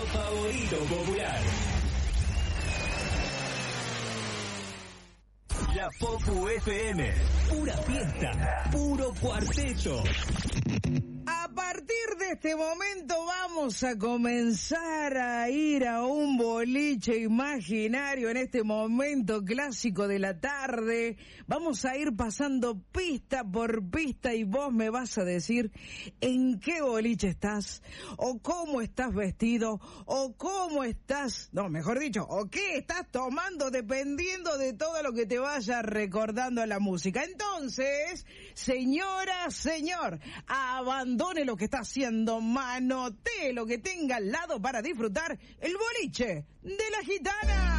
favorito popular. La Popu FM, pura fiesta, puro cuarteto. A partir de este momento vamos a comenzar a ir a un boliche imaginario en este momento clásico de la tarde. Vamos a ir pasando pista por pista y vos me vas a decir en qué boliche estás, o cómo estás vestido, o cómo estás, no, mejor dicho, o qué estás tomando, dependiendo de todo lo que te vaya recordando a la música. Entonces, señora, señor, abandone lo que está haciendo, manotee lo que tenga al lado para disfrutar el boliche de la gitana.